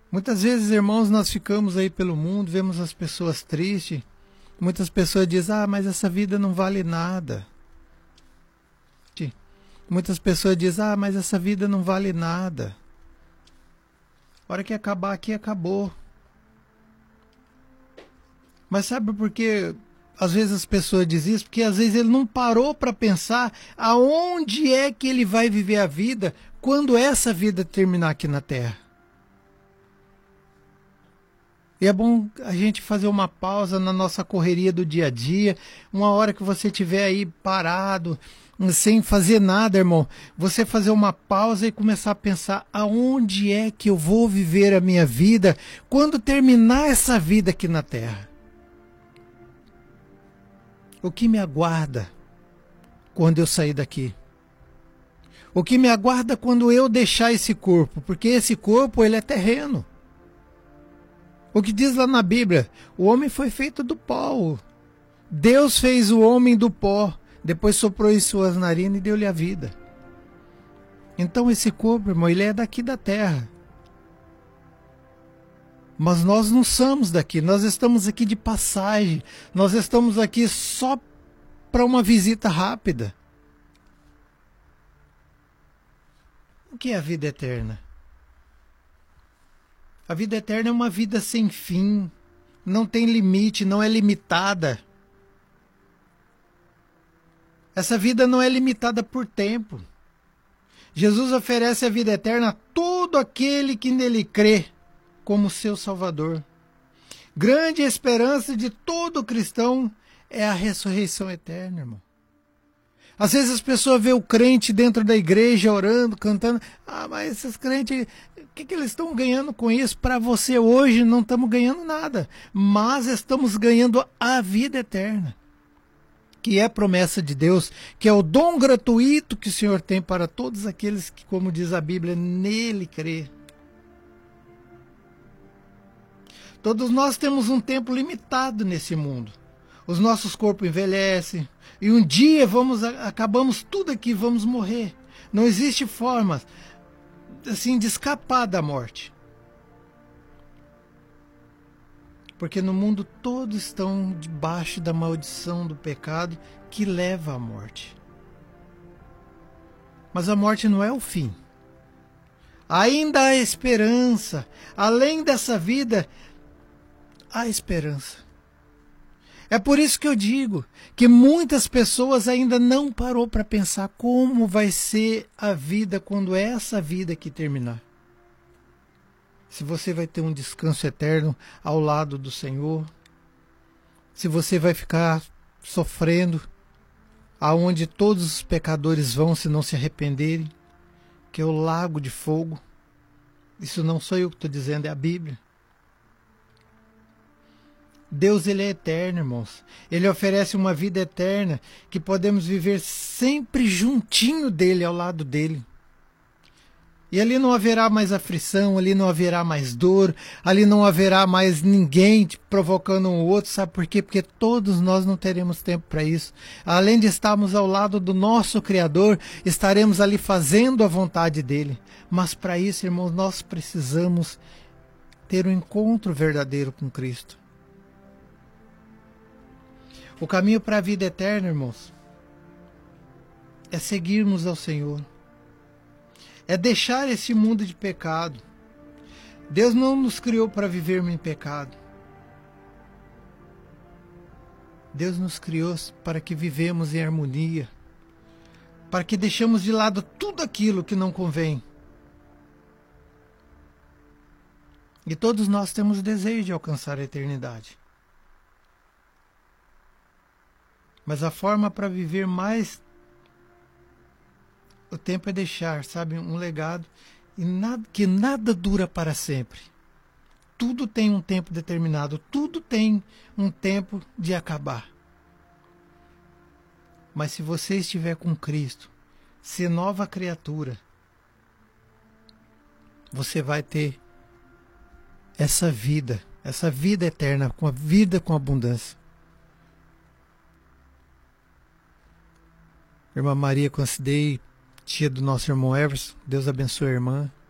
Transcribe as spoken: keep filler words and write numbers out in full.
Muitas vezes, irmãos, nós ficamos aí pelo mundo, vemos as pessoas tristes. Muitas pessoas dizem, ah, mas essa vida não vale nada. Muitas pessoas dizem, ah, mas essa vida não vale nada. A hora que acabar aqui, acabou. Mas sabe por que às vezes as pessoas dizem isso? Porque às vezes ele não parou para pensar aonde é que ele vai viver a vida quando essa vida terminar aqui na Terra. E é bom a gente fazer uma pausa na nossa correria do dia a dia, uma hora que você estiver aí parado, sem fazer nada, irmão, você fazer uma pausa e começar a pensar aonde é que eu vou viver a minha vida quando terminar essa vida aqui na Terra. O que me aguarda quando eu sair daqui? O que me aguarda quando eu deixar esse corpo? Porque esse corpo, ele é terreno. O que diz lá na Bíblia, o homem foi feito do pó. Deus fez o homem do pó, depois soprou em suas narinas e deu-lhe a vida. Então esse corpo, irmão, ele é daqui da terra. Mas nós não somos daqui, nós estamos aqui de passagem, nós estamos aqui só para uma visita rápida. O que é a vida eterna? A vida eterna é uma vida sem fim, não tem limite, não é limitada. Essa vida não é limitada por tempo. Jesus oferece a vida eterna a todo aquele que nele crê como seu Salvador. Grande esperança de todo cristão é a ressurreição eterna, irmão. Às vezes as pessoas vê o crente dentro da igreja orando, cantando. Ah, mas esses crentes, o que, que eles estão ganhando com isso? Para você hoje não estamos ganhando nada, mas estamos ganhando a vida eterna, que é promessa de Deus, que é o dom gratuito que o Senhor tem para todos aqueles que, como diz a Bíblia, nele crê. Todos nós temos um tempo limitado nesse mundo. Os nossos corpos envelhecem e um dia vamos acabamos tudo aqui, vamos morrer. Não existe forma assim de escapar da morte. Porque no mundo todos estão debaixo da maldição do pecado que leva à morte. Mas a morte não é o fim. Ainda há esperança. Além dessa vida, há esperança. É por isso que eu digo que muitas pessoas ainda não parou para pensar como vai ser a vida quando essa vida aqui terminar. Se você vai ter um descanso eterno ao lado do Senhor, se você vai ficar sofrendo aonde todos os pecadores vão se não se arrependerem, que é o lago de fogo. Isso não sou eu que estou dizendo, é a Bíblia. Deus, ele é eterno, irmãos. Ele oferece uma vida eterna que podemos viver sempre juntinho dele, ao lado dele. E ali não haverá mais aflição, ali não haverá mais dor, ali não haverá mais ninguém provocando um outro. Sabe por quê? Porque todos nós não teremos tempo para isso. Além de estarmos ao lado do nosso Criador, estaremos ali fazendo a vontade dele. Mas para isso, irmãos, nós precisamos ter um encontro verdadeiro com Cristo. O caminho para a vida eterna, irmãos, é seguirmos ao Senhor. É deixar esse mundo de pecado. Deus não nos criou para vivermos em pecado. Deus nos criou para que vivemos em harmonia, para que deixemos de lado tudo aquilo que não convém. E todos nós temos desejo de alcançar a eternidade. Mas a forma para viver mais o tempo é deixar, sabe, um legado e nada, que nada dura para sempre. Tudo tem um tempo determinado, tudo tem um tempo de acabar. Mas se você estiver com Cristo, ser nova criatura, você vai ter essa vida, essa vida eterna, com a vida com abundância. Irmã Maria Considei, tia do nosso irmão Everson, Deus abençoe a irmã.